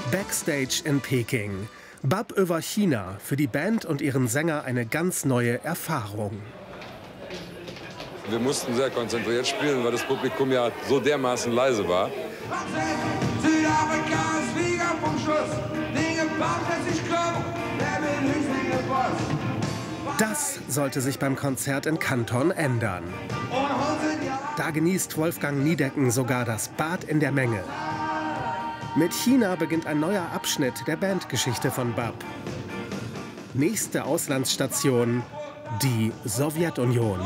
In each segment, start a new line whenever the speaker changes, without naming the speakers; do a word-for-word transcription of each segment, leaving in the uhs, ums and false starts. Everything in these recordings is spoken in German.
Backstage in Peking. Bab über China, für die Band und ihren Sänger eine ganz neue Erfahrung.
Wir mussten sehr konzentriert spielen, weil das Publikum ja so dermaßen leise war.
Südafrika ist Flieger vom Schuss. Dinge baut es sich Club, der will Hüftlinge Boss.
Das sollte sich beim Konzert in Kanton ändern. Da genießt Wolfgang Niedecken sogar das Bad in der Menge. Mit China beginnt ein neuer Abschnitt der Bandgeschichte von Bab. Nächste Auslandsstation, die Sowjetunion.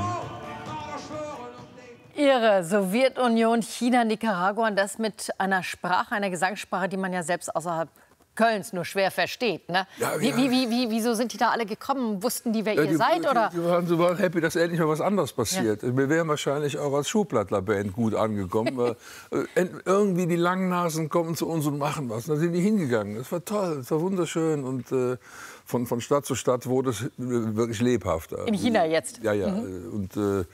Ihre Sowjetunion, China, Nicaragua, und das mit einer Sprache, einer Gesangssprache, die man ja selbst außerhalb Kölns nur schwer versteht. Ne?
Ja,
wie,
ja.
wie, wie, wie, wieso sind die da alle gekommen? Wussten die, wer
Ja,
ihr
die,
seid? Oder?
Die, die waren so happy, dass endlich mal was anderes passiert. Ja. Wir wären wahrscheinlich auch als Schuhplattler-Band gut angekommen. weil, äh, irgendwie die Langnasen kommen zu uns und machen was. Da sind die hingegangen. Das war toll, das war wunderschön. Und äh, von, von Stadt zu Stadt wurde es wirklich lebhafter.
In China jetzt?
Ja, ja.
Mhm.
Und äh,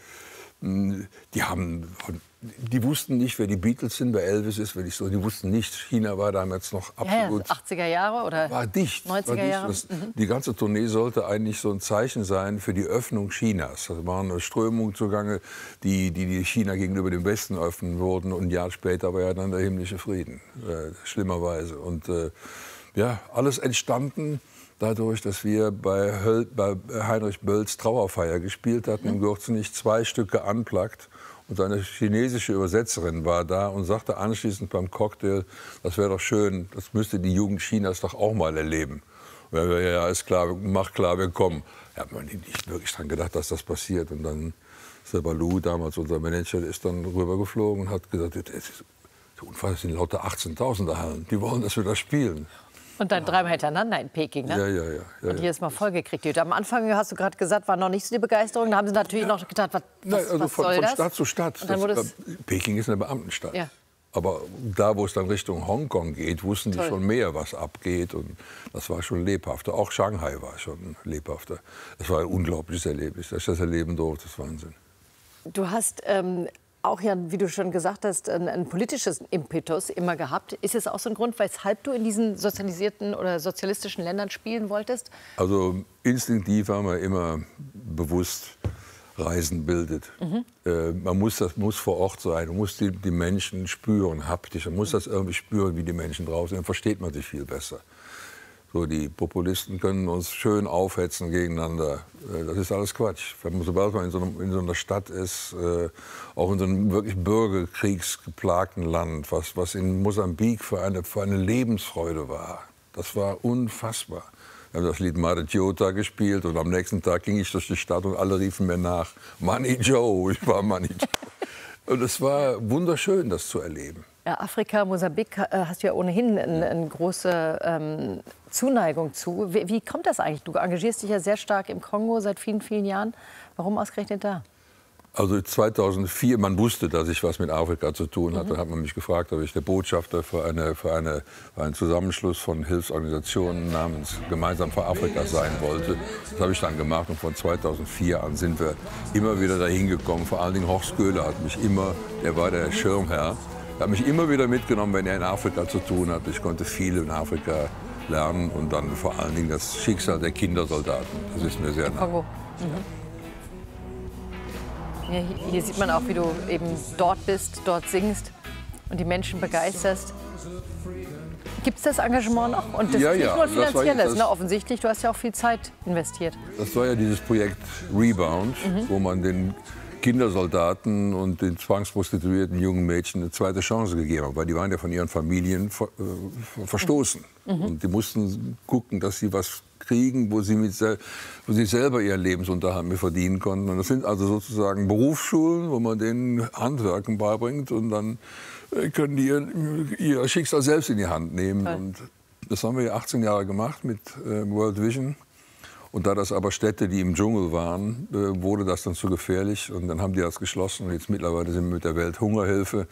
die haben... Die wussten nicht, wer die Beatles sind, wer Elvis ist, wenn ich so. Die wussten nicht, China war damals noch absolut...
Ja, ja, achtziger Jahre oder
war dicht.
neunziger
war dicht.
Jahre?
Das,
mhm.
Die ganze Tournee sollte eigentlich so ein Zeichen sein für die Öffnung Chinas. Da waren eine Strömung zugange, die, die, die China gegenüber dem Westen öffnen wurden. Und ein Jahr später war ja dann der himmlische Frieden, äh, schlimmerweise. Und äh, ja, alles entstanden dadurch, dass wir bei, Höll, bei Heinrich Bölls Trauerfeier gespielt hatten, mhm. im Gürzenich zwei Stücke unplugged. Und eine chinesische Übersetzerin war da und sagte anschließend beim Cocktail, das wäre doch schön, das müsste die Jugend Chinas doch auch mal erleben. Und wir, ja, ist klar, mach klar, wir kommen. Da hat man nicht wirklich dran gedacht, dass das passiert. Und dann ist der Balu, damals unser Manager, ist dann rübergeflogen und hat gesagt, das ist unfassbar, das sind lauter achtzehntausender Hallen, die wollen, dass wir das spielen.
Und dann dreimal hintereinander in Peking, ne?
Ja, ja, ja. ja
und hier ist mal vollgekriegt. Am Anfang, hast du gerade gesagt, war noch nicht so die Begeisterung. Da haben sie natürlich ja. noch gedacht, was, was,
Nein, also
was
von,
soll
von
das?
Stadt zu Stadt.
Und dann
das,
das
Peking ist eine Beamtenstadt.
Ja.
Aber da, wo es dann Richtung Hongkong geht, wussten
Toll.
die schon mehr, was abgeht. Und das war schon lebhafter. Auch Shanghai war schon lebhafter. Es war ein unglaubliches Erlebnis. Dass ich das erleben durfte, das ist Wahnsinn.
Du hast ähm, auch, ja, wie du schon gesagt hast, ein, ein politisches Impetus immer gehabt. Ist es auch so ein Grund, weshalb du in diesen sozialisierten oder sozialistischen Ländern spielen wolltest?
Also instinktiv haben wir immer bewusst Reisen bildet. Mhm. Äh, man muss, das muss vor Ort sein, man muss die, die Menschen spüren, haptisch. Man muss das irgendwie spüren, wie die Menschen drauf sind. Dann versteht man sich viel besser. So, die Populisten können uns schön aufhetzen gegeneinander. Äh, das ist alles Quatsch. Sobald man in so, einem, in so einer Stadt ist, äh, auch in so einem wirklich bürgerkriegsgeplagten Land, was, was in Mosambik für eine, für eine Lebensfreude war, das war unfassbar. Wir haben das Lied Mare Chiota gespielt und am nächsten Tag ging ich durch die Stadt und alle riefen mir nach, Money Joe, ich war Money Joe. Und es war wunderschön, das zu erleben.
Ja, Afrika, Mosambik, äh, hast du ja ohnehin eine, eine große ähm, Zuneigung zu. Wie, wie kommt das eigentlich? Du engagierst dich ja sehr stark im Kongo seit vielen, vielen Jahren. Warum ausgerechnet da?
Also zweitausendvier, man wusste, dass ich was mit Afrika zu tun hatte. Mhm. Da hat man mich gefragt, ob ich der Botschafter für, eine, für, eine, für einen Zusammenschluss von Hilfsorganisationen namens Gemeinsam für Afrika sein wollte. Das habe ich dann gemacht und von zweitausendvier an sind wir immer wieder dahin gekommen. Vor allen Dingen Horst Köhler hat mich immer, der war der Schirmherr, der hat mich immer wieder mitgenommen, wenn er in Afrika zu tun hatte. Ich konnte viel in Afrika lernen und dann vor allen Dingen das Schicksal der Kindersoldaten. Das ist mir sehr nah.
Kongo. Mhm. Ja, hier sieht man auch, wie du eben dort bist, dort singst und die Menschen begeisterst. Gibt es das Engagement noch? Und das
ja,
ist nicht
ja,
nur finanzielles,
das
ne? Offensichtlich. Du hast ja auch viel Zeit investiert.
Das war ja dieses Projekt Rebound, mhm. wo man den Kindersoldaten und den zwangsprostituierten jungen Mädchen eine zweite Chance gegeben hat, weil die waren ja von ihren Familien ver äh, verstoßen. Mhm. Und die mussten gucken, dass sie was kriegen, wo sie, mit wo sie selber ihren Lebensunterhalt mit verdienen konnten. Und das sind also sozusagen Berufsschulen, wo man denen Handwerken beibringt und dann können die ihr, ihr Schicksal selbst in die Hand nehmen. Okay. Und das haben wir ja achtzehn Jahre gemacht mit äh, World Vision. Und da das aber Städte, die im Dschungel waren, äh, wurde das dann zu gefährlich. Und dann haben die das geschlossen. Und jetzt mittlerweile sind wir mit der Welthungerhilfe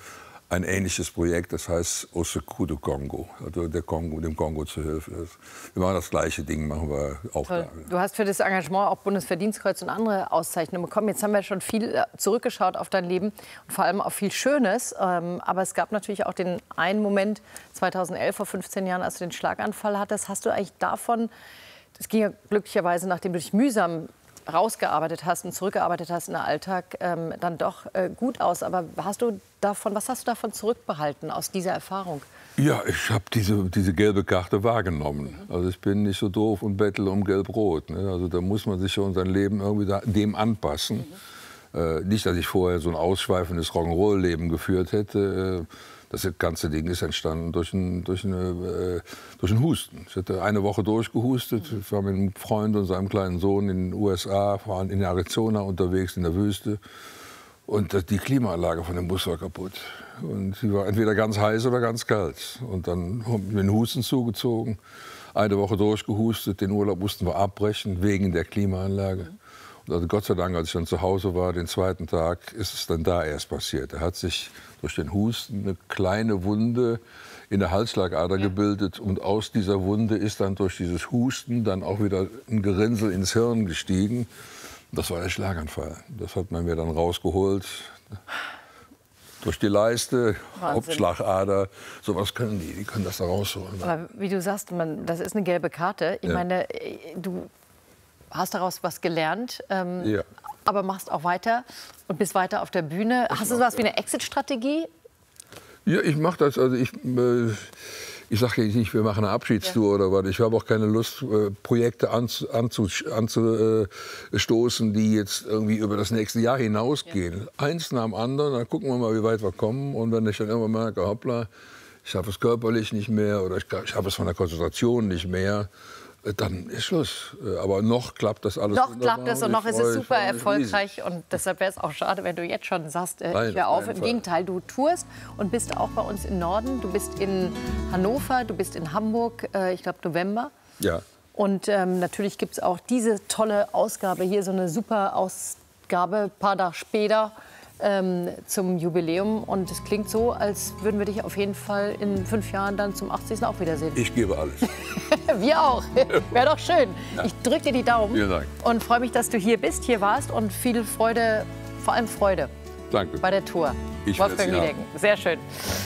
ein ähnliches Projekt, das heißt Au Secours du Congo, also der Kongo, dem Kongo zu Hilfe. Wir machen das gleiche Ding, machen wir auch da.
Du hast für das Engagement auch Bundesverdienstkreuz und andere Auszeichnungen bekommen. Jetzt haben wir schon viel zurückgeschaut auf dein Leben und vor allem auf viel Schönes. Aber es gab natürlich auch den einen Moment zweitausendelf, vor fünfzehn Jahren, als du den Schlaganfall hattest. Hast du eigentlich davon, das ging ja glücklicherweise, nachdem du dich mühsam rausgearbeitet hast und zurückgearbeitet hast in den Alltag, ähm, dann doch äh, gut aus. Aber hast du davon, was hast du davon zurückbehalten aus dieser Erfahrung?
Ja, ich habe diese, diese gelbe Karte wahrgenommen. Also ich bin nicht so doof und bettel um Gelb-Rot. Ne? Also da muss man sich schon sein Leben irgendwie da, dem anpassen. Mhm. Äh, nicht, dass ich vorher so ein ausschweifendes Rock'n'Roll-Leben geführt hätte. Äh, Das ganze Ding ist entstanden durch einen, durch, eine, äh, durch einen Husten. Ich hatte eine Woche durchgehustet. Ich war mit einem Freund und seinem kleinen Sohn in den U S A, waren in Arizona unterwegs in der Wüste. Und die Klimaanlage von dem Bus war kaputt. Und sie war entweder ganz heiß oder ganz kalt. Und dann haben wir den Husten zugezogen, eine Woche durchgehustet. Den Urlaub mussten wir abbrechen wegen der Klimaanlage. Und also Gott sei Dank, als ich dann zu Hause war, den zweiten Tag, ist es dann da erst passiert. Er hat sich durch den Husten eine kleine Wunde in der Halsschlagader ja. gebildet. Und aus dieser Wunde ist dann durch dieses Husten dann auch wieder ein Gerinnsel ins Hirn gestiegen. Das war der Schlaganfall. Das hat man mir dann rausgeholt. Durch die Leiste, Wahnsinn. Hauptschlagader, sowas können die, die können das da rausholen.
Aber wie du sagst, man, das ist eine gelbe Karte. Ich ja. meine, du hast daraus was gelernt, ähm, ja. aber machst auch weiter und bist weiter auf der Bühne. Ich hast du sowas wie eine Exit-Strategie?
Ja, ich mache das. Also ich, äh, ich sage jetzt nicht, wir machen eine Abschiedstour ja. oder was. Ich habe auch keine Lust, äh, Projekte anzustoßen, anzu, äh, die jetzt irgendwie über das nächste Jahr hinausgehen. Ja. Eins nach dem anderen, dann gucken wir mal, wie weit wir kommen. Und wenn ich dann immer merke, hoppla, ich schaffe es körperlich nicht mehr oder ich, ich schaffe es von der Konzentration nicht mehr, dann ist Schluss. Aber noch klappt das alles
Noch
wunderbar.
klappt es und noch ist es super erfolgreich. Und deshalb wäre es auch schade, wenn du jetzt schon sagst, äh,
Nein,
ich höre auf. Im
Fall.
Gegenteil, du tourst und bist auch bei uns im Norden. Du bist in Hannover, du bist in Hamburg, äh, ich glaube November.
Ja.
Und ähm, natürlich gibt es auch diese tolle Ausgabe hier, so eine super Ausgabe, ein paar Tage später. Ähm, zum Jubiläum. Und es klingt so, als würden wir dich auf jeden Fall in fünf Jahren dann zum achtzigsten auch wiedersehen.
Ich gebe alles.
Wir auch. Wäre doch schön. Ja. Ich drücke dir die Daumen.
Vielen Dank.
Und freue mich, dass du hier bist, hier warst und viel Freude, vor allem Freude.
Danke.
Bei der Tour.
Ich
Wolfgang Niedecken. Sehr schön.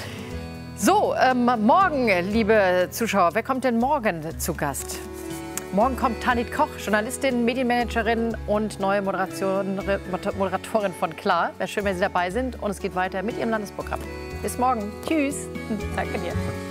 So, ähm, morgen, liebe Zuschauer, wer kommt denn morgen zu Gast? Morgen kommt Tanit Koch, Journalistin, Medienmanagerin und neue Moderation, Moderatorin von Klar. Wäre schön, wenn Sie dabei sind. Und es geht weiter mit Ihrem Landesprogramm. Bis morgen. Tschüss. Danke dir.